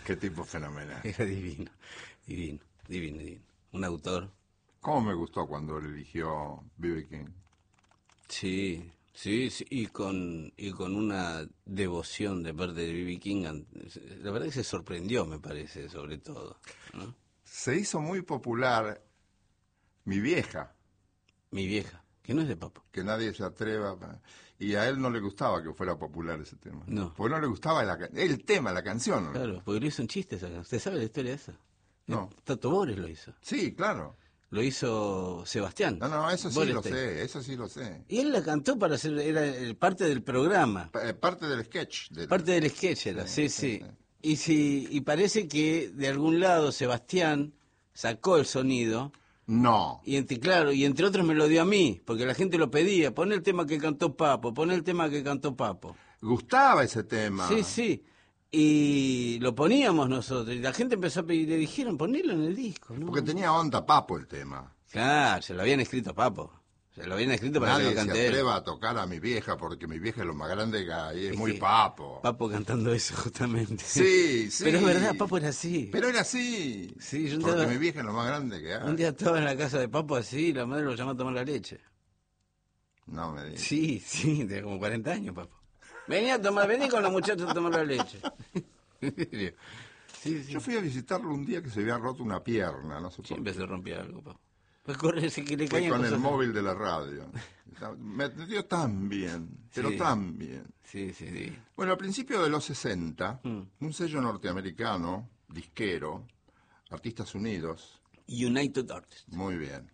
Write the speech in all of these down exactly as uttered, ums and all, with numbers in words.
Qué tipo fenomenal. Era divino, divino, divino, divino. Un autor. ¿Cómo me gustó cuando eligió B B King? Sí, sí, sí, y con, y con una devoción de parte de B B King. La verdad que se sorprendió, me parece, sobre todo, ¿no? Se hizo muy popular Mi Vieja. Mi vieja, que no es de Papo. Que nadie se atreva. Y a él no le gustaba que fuera popular ese tema. No. Porque no le gustaba la, el tema, la canción. ¿No? Claro, porque lo hizo en chistes acá. ¿Usted sabe la historia de esa? No. Tato Bores lo hizo. Sí, claro. Lo hizo Sebastián. No, no, eso sí Bores lo Taylor. sé, eso sí lo sé. Y él la cantó para hacer, era el- parte del programa. Pa- parte del sketch. Del... Parte del sketch era, sí, Sí, sí. sí. Y si, y parece que de algún lado Sebastián sacó el sonido. No. Y entre, claro, y entre otros me lo dio a mí, porque la gente lo pedía, pon el tema que cantó Papo, pon el tema que cantó Papo. Gustaba ese tema. Sí, sí. Y lo poníamos nosotros, y la gente empezó a pedir, le dijeron, ponelo en el disco, ¿no? Porque tenía onda Papo el tema. Claro, se lo habían escrito a Papo. Se lo habían escrito para Nadie que lo se cante él. atreva a tocar a Mi Vieja porque Mi Vieja es lo más grande que hay, es, Es muy que Papo. Papo cantando eso, justamente. Sí, sí. Pero es verdad, Papo era así. Pero era así. Sí, yo un porque día- Mi Vieja es lo más grande que hay. Un día estaba en la casa de Papo así, y la madre lo llamó a tomar la leche. No me digas. Sí, sí, de como cuarenta años, Papo. Vení a tomar, vení con los muchachos a tomar la leche. En serio. Sí, sí. Yo fui a visitarlo un día que se había roto una pierna, no sé por Siempre qué. se rompía algo, Papo. Pues corre, que le Fue caían con cosas. el móvil de la radio. Me dio tan bien, pero Sí. tan bien. Sí, sí, sí. Bueno, a principios de los sesenta, Mm. un sello norteamericano, disquero, Artistas Unidos, United Artists. muy bien,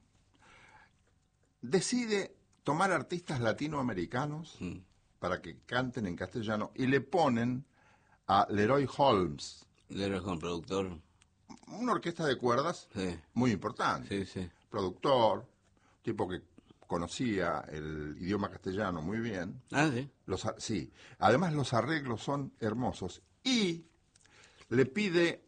decide tomar artistas latinoamericanos Mm. para que canten en castellano y le ponen a Leroy Holmes, Leroy Holmes, productor. una orquesta de cuerdas Sí, muy importante, sí, sí. productor, tipo que conocía el idioma castellano muy bien. Ah, sí. Los, a- sí, además los arreglos son hermosos y le pide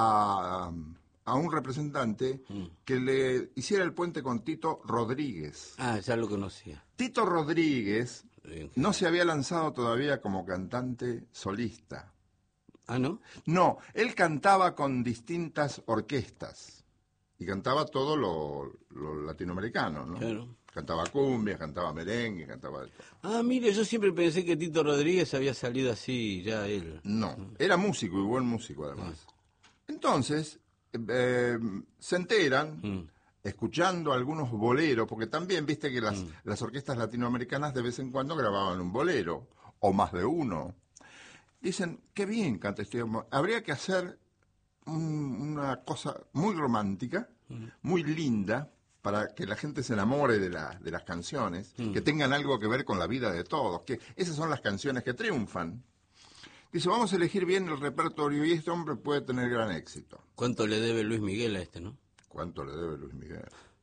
a, a un representante Mm. que le hiciera el puente con Tito Rodríguez. Ah, ya lo conocía. Tito Rodríguez Bien. no se había lanzado todavía como cantante solista. Ah, ¿no? No, él cantaba con distintas orquestas y cantaba todo lo, lo latinoamericano, ¿no? Claro. Cantaba cumbia, cantaba merengue, cantaba de todo. Ah, mire, yo siempre pensé que Tito Rodríguez había salido así, ya él. No, era músico y buen músico además. Entonces, eh, se enteran, Mm. escuchando algunos boleros, porque también viste que las, las orquestas latinoamericanas de vez en cuando grababan un bolero, o más de uno. Dicen, qué bien canta este hombre. Habría que hacer un- una cosa muy romántica, muy linda, para que la gente se enamore de, la- de las canciones, que tengan algo que ver con la vida de todos, que esas son las canciones que triunfan. Dice, vamos a elegir bien el repertorio y este hombre puede tener gran éxito. ¿Cuánto le debe Luis Miguel a este, no? ¿Cuánto le debe Luis Miguel?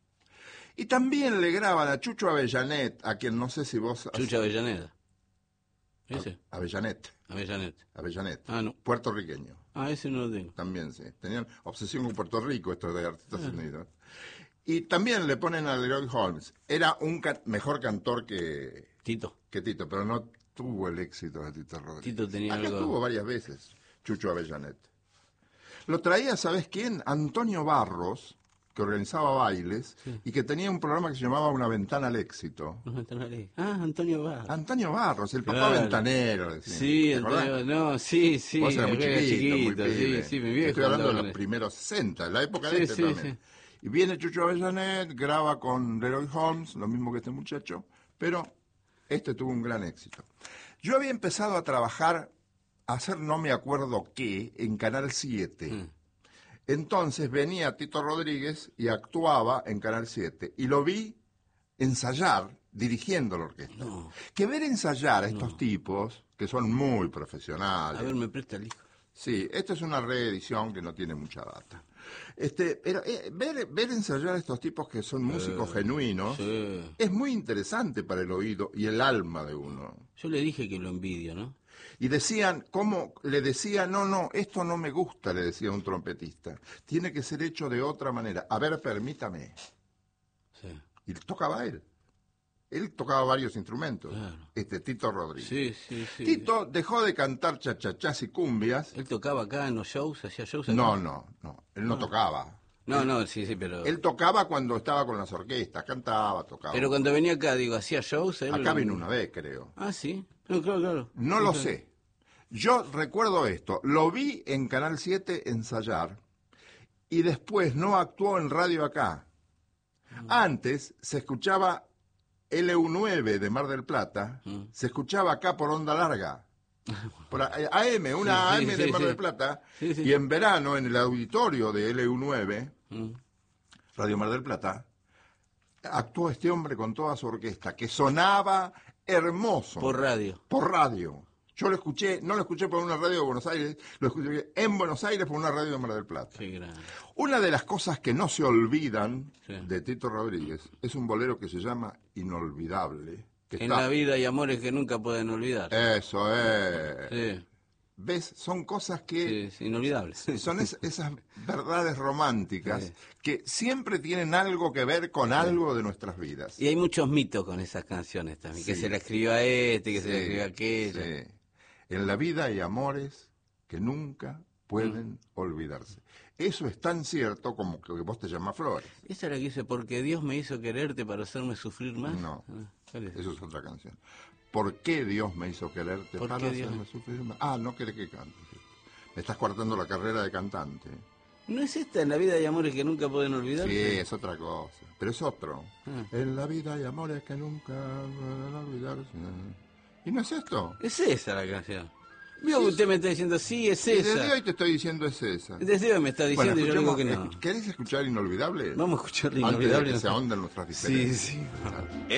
Y también le graban a Chucho Avellanet, a quien no sé si vos... has- Chucha Avellaneda. ¿Ese? Avellanet, Avellanet. Avellanet, Ah, no. puertorriqueño. Ah, ese no lo tengo. También sí. Tenían obsesión con Puerto Rico, estos de Artistas Unidos. Y también le ponen a Leroy Holmes. Era un ca- mejor cantor que, Tito. que Tito, pero no tuvo el éxito de Tito Rodríguez. Tito tenía Acá algo- estuvo varias veces Chucho Avellanet. Lo traía, ¿sabes quién? Antonio Barros, que organizaba bailes y que tenía un programa que se llamaba Una Ventana al Éxito. No están ahí. Ah, Antonio Bar. Antonio Barros, el papá Claro. ventanero. decían. Sí, ¿Te acordás? Antonio, no, sí, sí. Vos eras muy era chiquito, muy sí, pibe. sí, mi viejo. Estoy hablando de andaba los en- primeros sesenta, la época Sí, de este sí, también. Y viene Chucho Avellanet, graba con Leroy Holmes, lo mismo que este muchacho, pero este tuvo un gran éxito. Yo había empezado a trabajar, a hacer no me acuerdo qué, en Canal siete. Mm. Entonces venía Tito Rodríguez y actuaba en Canal siete. Y lo vi ensayar dirigiendo la orquesta. No. Que ver ensayar a estos tipos, que son muy profesionales. A ver, me presta el hijo. Sí, esta es una reedición que no tiene mucha data. Este, pero eh, ver, ver ensayar a estos tipos que son músicos genuinos Sí. es muy interesante para el oído y el alma de uno. Yo le dije que lo envidio, ¿no? Y decían, ¿cómo? Le decía, no, no, esto no me gusta, le decía un trompetista. Tiene que ser hecho de otra manera. A ver, permítame. Sí. Y tocaba él. Él tocaba varios instrumentos, Claro. este Tito Rodríguez. Sí, sí, sí. Tito dejó de cantar chachachás y cumbias. ¿Él tocaba acá en los shows? ¿Hacía shows acá? No, no, no, él no tocaba. No, no, sí, sí, pero... Él tocaba cuando estaba con las orquestas, cantaba, tocaba. Pero cuando venía acá, digo, ¿hacía shows? Él... Acá vino una vez, creo. Ah, sí. No, claro, claro. No lo sé. Yo recuerdo esto. Lo vi en Canal siete ensayar y después no actuó en radio acá. Antes se escuchaba L U nueve de Mar del Plata, Mm. se escuchaba acá por onda larga. Por A M, una Sí, sí, A M de sí, Mar sí. del Plata. Sí, sí. Y en verano, en el auditorio de L U nueve, Mm. Radio Mar del Plata, actuó este hombre con toda su orquesta, que sonaba hermoso. Por radio. Por radio. Yo lo escuché, no lo escuché por una radio de Buenos Aires, lo escuché en Buenos Aires por una radio de Mar del Plata. Qué grande. Una de las cosas que no se olvidan Sí. de Tito Rodríguez es un bolero que se llama Inolvidable. Que En está- la vida hay amores que nunca pueden olvidar. Eso es. Sí, ¿Ves? Son cosas que... sí, es inolvidable. Son es- esas verdades románticas Sí. que siempre tienen algo que ver con algo de nuestras vidas. Y hay muchos mitos con esas canciones también, que Sí. se la escribió a este, que se la Sí, escribió a aquella. sí. En la vida hay amores que nunca pueden Mm. olvidarse. Eso es tan cierto como que vos te llamas Flores. Esa era la que dice, porque Dios me hizo quererte para hacerme sufrir más. No. Ah, ¿cuál es? Eso es otra canción. ¿Por qué Dios me hizo quererte ¿Por para qué Dios? hacerme sufrir más? Ah, no querés que cante. Me estás cortando la carrera de cantante. ¿No es esta en la vida hay amores que nunca pueden olvidarse? Sí, es otra cosa. Pero es otro. Ah. En la vida hay amores que nunca van a olvidarse. ¿Y no es esto? Es esa la canción. Vio que Sí, usted me está diciendo, sí, es Y desde esa. hoy te estoy diciendo es esa. Desde hoy me está diciendo y yo digo que no. escuchemos- ¿Querés escuchar Inolvidable? Vamos a escuchar Antes de Inolvidable. que se ahonden nuestras diferencias. Sí, sí.